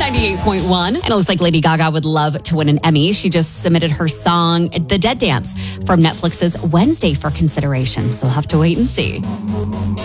98.1. And it looks like Lady Gaga would love to win an Emmy. She just submitted her song, The Dead Dance, from Netflix's Wednesday for consideration. So we'll have to wait and see.